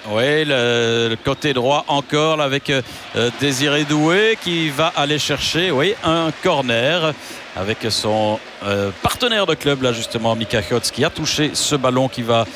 Oui, le côté droit encore là, avec Désiré Doué qui va aller chercher un corner avec son partenaire de club là justement, Mika Götze, qui a touché ce ballon qui va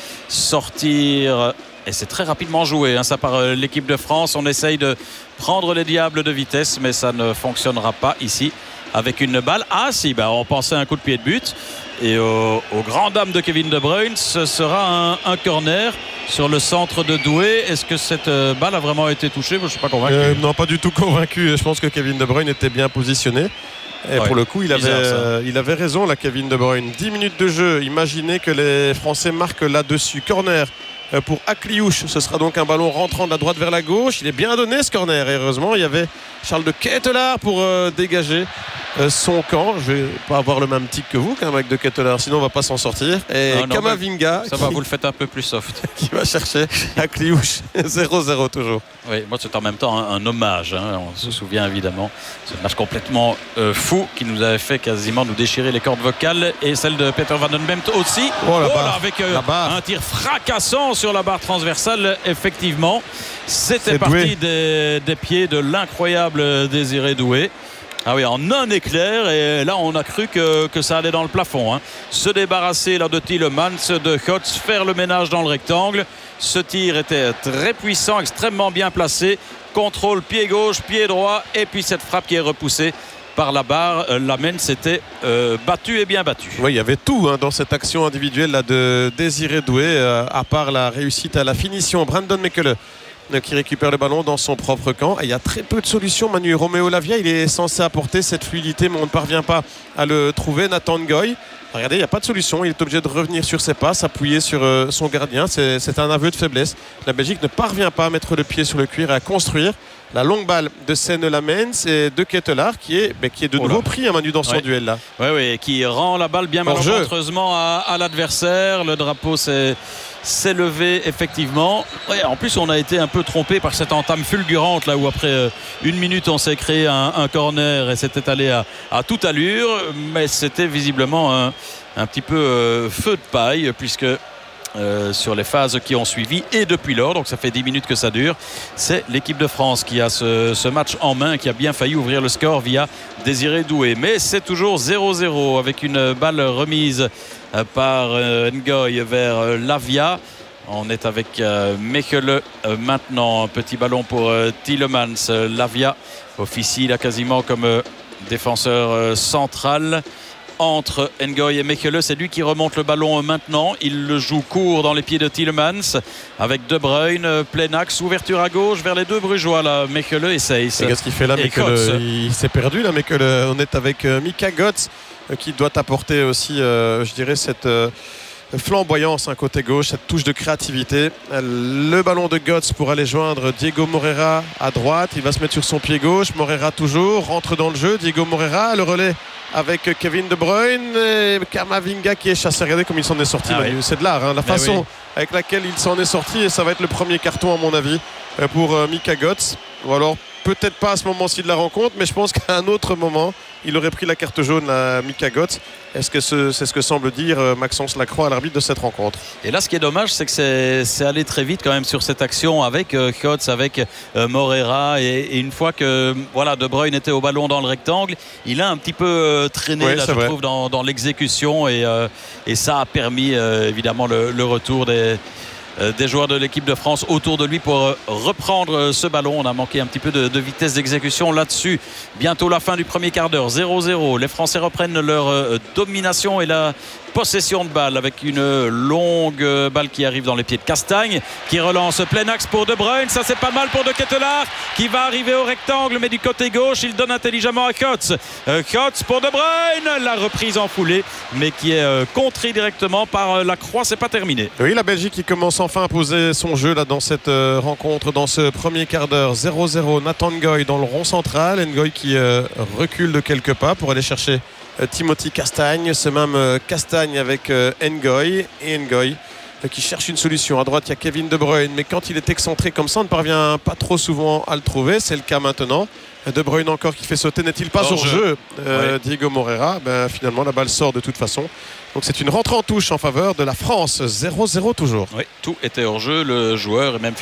sortir. Et c'est très rapidement joué, ça par l'équipe de France. On essaye de prendre les diables de vitesse, mais ça ne fonctionnera pas ici avec une balle. Ah si, on pensait à un coup de pied de but. Et aux grandes dames de Kevin De Bruyne, ce sera un corner sur le centre de Doué. Est-ce que cette balle a vraiment été touchée? Je ne suis pas convaincu. Non, pas du tout convaincu. Je pense que Kevin De Bruyne était bien positionné. Et pour le coup, il avait raison, là, Kevin De Bruyne. 10 minutes de jeu. Imaginez que les Français marquent là-dessus. Corner pour Akliouche. Ce sera donc un ballon rentrant de la droite vers la gauche. Il est bien donné ce corner. Et heureusement, il y avait Charles de Ketelaar pour dégager son camp. Je vais pas avoir le même tic que vous qu'un mec de Ketelaar, sinon on va pas s'en sortir. Et Kamavinga, ça va, vous le faites un peu plus soft. Qui va chercher Akliouche. 0-0 toujours. Oui, moi c'est en même temps un hommage. On se souvient évidemment. C'est un match complètement fou qui nous avait fait quasiment nous déchirer les cordes vocales, et celle de Peter Van den Bemt aussi. Avec un tir fracassant sur la barre transversale. Effectivement, c'était parti des pieds de l'incroyable Désiré Doué. Ah oui, en un éclair, et là on a cru que ça allait dans le plafond. Se débarrasser là de Tielemans, de Götze, faire le ménage dans le rectangle. Ce tir était très puissant, extrêmement bien placé. Contrôle pied gauche, pied droit, et puis cette frappe qui est repoussée par la barre. Lamens s'était battu et bien battu. Oui, il y avait tout dans cette action individuelle là, de Désiré Doué, à part la réussite à la finition. Brandon Mekele qui récupère le ballon dans son propre camp. Et il y a très peu de solutions, Manu. Romeo Lavia, il est censé apporter cette fluidité, mais on ne parvient pas à le trouver. Nathan Ngoy, regardez, il n'y a pas de solution. Il est obligé de revenir sur ses pas, s'appuyer sur son gardien. C'est un aveu de faiblesse. La Belgique ne parvient pas à mettre le pied sur le cuir et à construire. La longue balle de Senne Lamens et de Ketelaar qui est de nouveau pris, Manu, dans son duel là. Oui, qui rend la balle bien malencontreusement à l'adversaire. Le drapeau s'est levé effectivement. En plus, on a été un peu trompé par cette entame fulgurante là où après une minute on s'est créé un corner et c'était allé à toute allure, mais c'était visiblement un petit peu feu de paille, puisque sur les phases qui ont suivi et depuis lors, donc ça fait 10 minutes que ça dure, c'est l'équipe de France qui a ce match en main, qui a bien failli ouvrir le score via Désiré Doué, mais c'est toujours 0-0 avec une balle remise par Ngoy vers Lavia. On est avec Mechelen maintenant. Un petit ballon pour Tielemans. Lavia officie là quasiment comme défenseur central entre Ngoy et Mechelen. C'est lui qui remonte le ballon maintenant. Il le joue court dans les pieds de Tielemans avec De Bruyne, plein axe, ouverture à gauche vers les deux Brugeois là. Mechelen essaye. Qu'est-ce qu'il fait là, Mechelen? Il s'est perdu là, Mechelen. On est avec Mika Götze qui doit apporter aussi, je dirais, cette flamboyance côté gauche, cette touche de créativité. Le ballon de Götze pour aller joindre Diego Moreira à droite. Il va se mettre sur son pied gauche. Moreira toujours rentre dans le jeu. Diego Moreira, le relais avec Kevin De Bruyne et Kamavinga qui est chassé. Regardez comme il s'en est sorti. C'est de l'art, la façon avec laquelle il s'en est sorti, et ça va être le premier carton à mon avis pour Mika Götze. Ou alors peut-être pas à ce moment-ci de la rencontre, mais je pense qu'à un autre moment il aurait pris la carte jaune à Mika Götze. Est-ce que c'est ce que semble dire Maxence Lacroix, à l'arbitre de cette rencontre? Et là, ce qui est dommage, c'est que c'est allé très vite quand même sur cette action avec Götze, avec Moreira, et une fois que De Bruyne était au ballon dans le rectangle, il a un petit peu traîné là, je trouve, dans l'exécution, et ça a permis évidemment le retour des joueurs de l'équipe de France autour de lui pour reprendre ce ballon. On a manqué un petit peu de vitesse d'exécution là-dessus. Bientôt la fin du premier quart d'heure, 0-0. Les Français reprennent leur domination et la possession de balle avec une longue balle qui arrive dans les pieds de Castagne, qui relance plein axe pour De Bruyne. Ça, c'est pas mal pour De Ketelaar qui va arriver au rectangle, mais du côté gauche il donne intelligemment à Götze. Götze pour De Bruyne, la reprise en foulée mais qui est contrée directement par Lacroix. C'est pas terminé. Oui, la Belgique qui commence enfin à poser son jeu là dans cette rencontre, dans ce premier quart d'heure. 0-0. Nathan Ngoy dans le rond central. Ngoy qui recule de quelques pas pour aller chercher Timothy Castagne, ce même Castagne avec Ngoy, et Ngoy qui cherche une solution. À droite il y a Kevin De Bruyne, mais quand il est excentré comme ça on ne parvient pas trop souvent à le trouver. C'est le cas maintenant. De Bruyne encore qui fait sauter, n'est-il pas hors jeu Diego Moreira? Finalement la balle sort de toute façon. Donc c'est une rentrée en touche en faveur de la France. 0-0 toujours. Oui, tout était hors jeu. Le joueur et même